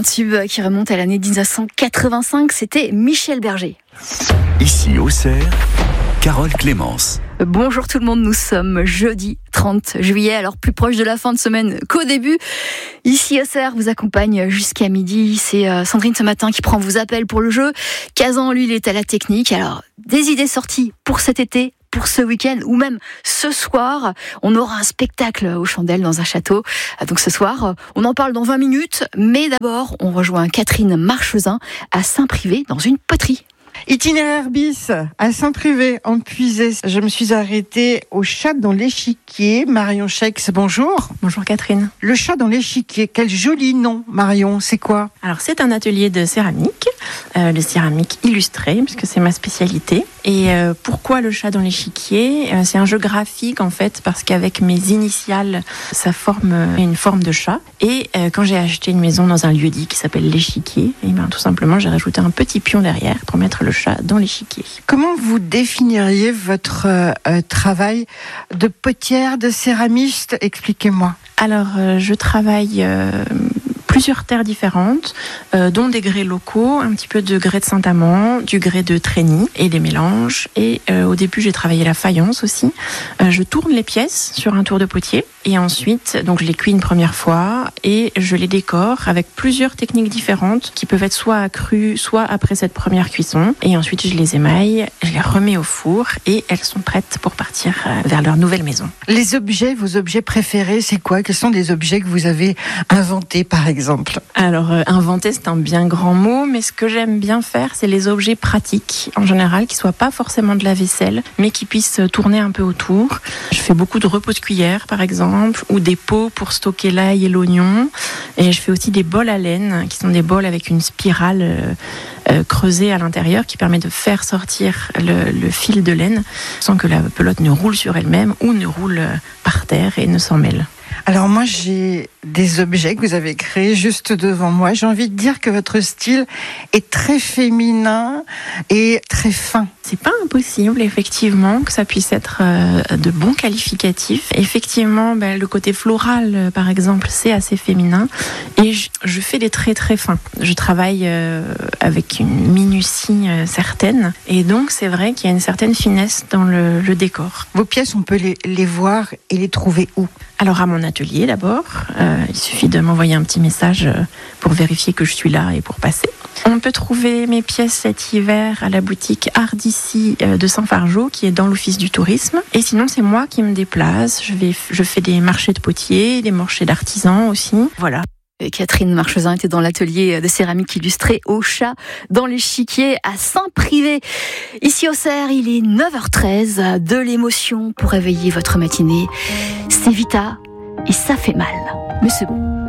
tube qui remonte à l'année 1985, c'était Michel Berger. Ici Auxerre, Carole Clémence. Bonjour tout le monde, nous sommes jeudi 30 juillet, alors plus proche de la fin de semaine qu'au début. Ici Auxerre vous accompagne jusqu'à midi, c'est Sandrine ce matin qui prend vos appels pour le jeu. Kazan, lui, il est à la technique. Alors, des idées sorties pour cet été, pour ce week-end ou même ce soir. On aura un spectacle aux chandelles dans un château. Donc ce soir, on en parle dans 20 minutes. Mais d'abord, on rejoint Catherine Marchesin à Saint-Privé dans une poterie. Itinéraire bis à Saint-Privé en Puisée. Je me suis arrêtée au chat dans l'échiquier. Marion Chex, bonjour. Bonjour Catherine. Le chat dans l'échiquier, quel joli nom, Marion, c'est quoi? Alors c'est un atelier de céramique, de céramique illustrée, puisque c'est ma spécialité. Et pourquoi le chat dans l'échiquier? C'est un jeu graphique en fait, parce qu'avec mes initiales, ça forme une forme de chat. Et quand j'ai acheté une maison dans un lieu-dit qui s'appelle l'échiquier, et bien tout simplement j'ai rajouté un petit pion derrière pour mettre le chat dans l'échiquier. Comment vous définiriez votre travail de potière, de céramiste? Expliquez-moi. Alors, je travaille plusieurs terres différentes, dont des grès locaux, un petit peu de grès de Saint-Amand, du grès de Trény et des mélanges. Et au début, j'ai travaillé la faïence aussi. Je tourne les pièces sur un tour de potier et ensuite, donc je les cuis une première fois et je les décore avec plusieurs techniques différentes qui peuvent être soit accrues, soit après cette première cuisson. Et ensuite, je les émaille, je les remets au four et elles sont prêtes pour partir vers leur nouvelle maison. Les objets, vos objets préférés, c'est quoi? Quels sont des objets que vous avez inventés, par exemple? Alors, inventer, c'est un bien grand mot, mais ce que j'aime bien faire, c'est les objets pratiques, en général, qui ne soient pas forcément de la vaisselle, mais qui puissent tourner un peu autour. Je fais beaucoup de repose-cuillères, par exemple, ou des pots pour stocker l'ail et l'oignon. Et je fais aussi des bols à laine, qui sont des bols avec une spirale creusée à l'intérieur, qui permet de faire sortir le fil de laine, sans que la pelote ne roule sur elle-même, ou ne roule par terre et ne s'en mêle. Alors moi, j'ai des objets que vous avez créés juste devant moi. J'ai envie de dire que votre style est très féminin et très fin. C'est pas impossible, effectivement, que ça puisse être de bons qualificatifs. Effectivement, le côté floral, par exemple, c'est assez féminin. Et je fais des traits très fins. Je travaille avec une minutie certaine. Et donc, c'est vrai qu'il y a une certaine finesse dans le décor. Vos pièces, on peut les voir et les trouver où? Alors, à mon atelier, d'abord. Il suffit de m'envoyer un petit message pour vérifier que je suis là et pour passer. On peut trouver mes pièces cet hiver à la boutique Art d'ici de Saint-Fargeau, qui est dans l'office du tourisme. Et sinon, c'est moi qui me déplace. Je fais des marchés de potiers, des marchés d'artisans aussi. Voilà. Catherine Marchesin était dans l'atelier de céramike illustrée au chat dans l'échiquier à Saint-Privé. Ici au Cerf, il est 9h13, de l'émotion pour réveiller votre matinée. C'est Vita et ça fait mal, mais c'est bon.